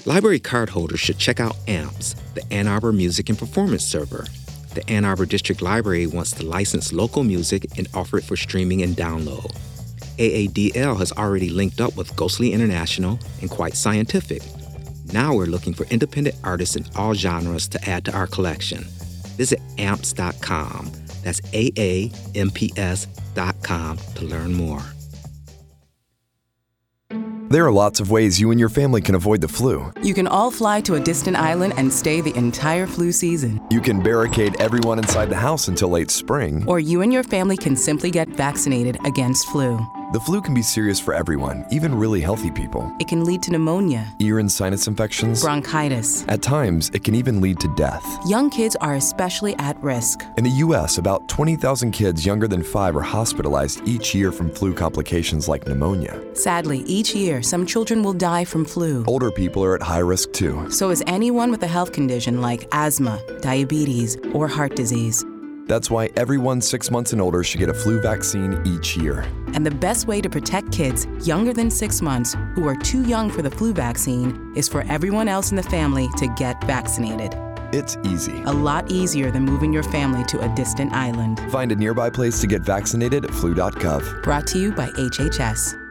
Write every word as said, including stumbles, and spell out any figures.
Library card holders should check out A M P S, the Ann Arbor Music and Performance Server. The Ann Arbor District Library wants to license local music and offer it for streaming and download. A A D L has already linked up with Ghostly International and Quite Scientific. Now we're looking for independent artists in all genres to add to our collection. Visit amps dot com. That's A A M P S dot com to learn more. There are lots of ways you and your family can avoid the flu. You can all fly to a distant island and stay the entire flu season. You can barricade everyone inside the house until late spring. Or you and your family can simply get vaccinated against flu. The flu can be serious for everyone, even really healthy people. It can lead to pneumonia, ear and sinus infections, bronchitis. At times, it can even lead to death. Young kids are especially at risk. In the U S, about twenty thousand kids younger than five are hospitalized each year from flu complications like pneumonia. Sadly, each year, some children will die from flu. Older people are at high risk too. So is anyone with a health condition like asthma, diabetes, or heart disease. That's why everyone six months and older should get a flu vaccine each year. And the best way to protect kids younger than six months who are too young for the flu vaccine is for everyone else in the family to get vaccinated. It's easy. A lot easier than moving your family to a distant island. Find a nearby place to get vaccinated at flu dot gov. Brought to you by H H S.